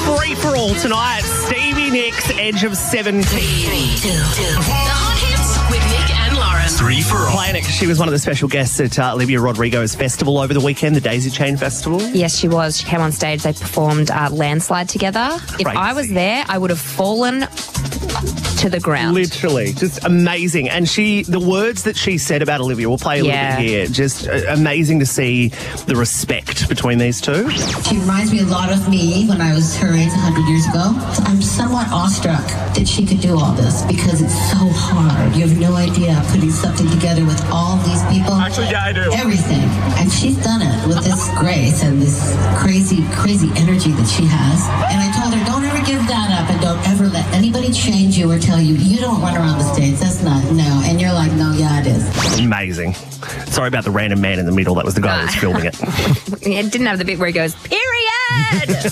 Free for all tonight. Stevie Nicks, Edge of 17. 3, 2, 2. The hot hits with Nick and Lauren. 3 for all. Playing it 'cause she was one of the special guests at Olivia Rodrigo's festival over the weekend, the Daisy Chain Festival. Yes, she was. She came on stage. They performed Landslide together. If I was there, I would have fallen to the ground. Literally, just amazing. And the words that she said about Olivia, we'll play a little bit here. Just amazing to see the respect between these two. She reminds me a lot of me when I was her age 100 years ago. I'm somewhat awestruck that she could do all this because it's so hard. You have no idea putting something together with all these people. Actually, yeah, I do. Everything. And she's done it with this grace and this crazy, crazy energy that she has. And I told her, don't ever give that up and don't ever let anybody change you or tell you, you don't run around the stage. That's not, no. And you're like, no, yeah, it is. Amazing. Sorry about the random man in the middle. That was the guy that was filming it. It didn't have the bit where he goes, period!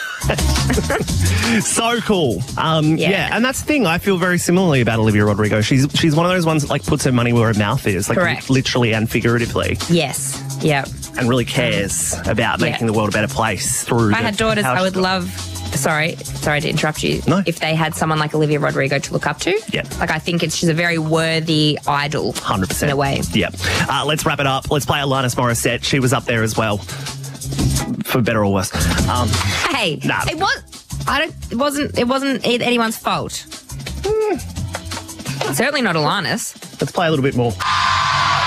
So cool. Yeah, and that's the thing. I feel very similarly about Olivia Rodrigo. She's one of those ones that like puts her money where her mouth is, like Correct. literally and figuratively. Yes. Yep. And really cares about making the world a better place through. If I had daughters, I would love. Sorry to interrupt you. No. If they had someone like Olivia Rodrigo to look up to. Yeah. Like, I think she's a very worthy idol. 100%. In a way. Yeah. Let's wrap it up. Let's play Alanis Morissette. She was up there as well. For better or worse. Hey. No. It wasn't anyone's fault. Certainly not Alanis. Let's play a little bit more.